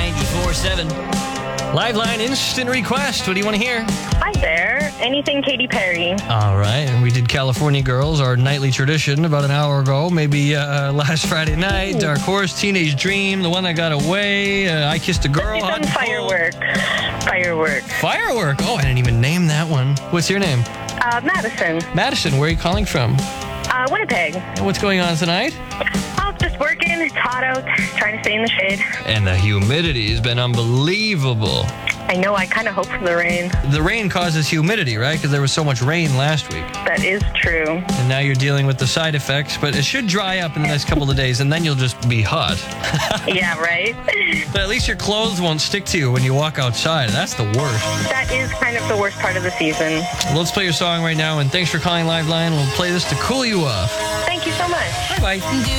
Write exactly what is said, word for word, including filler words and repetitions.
ninety-four point seven. Liveline Instant Request. What do you want to hear? Hi there. Anything Katy Perry. All right. And we did California Girls, our nightly tradition, about an hour ago. Maybe uh, last Friday night. Dark Horse, Teenage Dream, The One That Got Away, uh, I Kissed a Girl. You've done Firework. Firework. Firework. Oh, I didn't even name that one. What's your name? Uh, Madison. Madison, where are you calling from? Uh, Winnipeg. And what's going on tonight? Oh, just working. It's hot out. Trying to stay in the shade. And the humidity has been unbelievable. I know. I kind of hope for the rain. The rain causes humidity, right? Because there was so much rain last week. That is true. And now you're dealing with the side effects, but it should dry up in the next couple of days, and then you'll just be hot. Yeah, right? But at least your clothes won't stick to you when you walk outside. That's the worst. That is kind of the worst part of the season. Let's play your song right now, and thanks for calling Liveline. We'll play this to cool you off. Thank you so much. Bye-bye.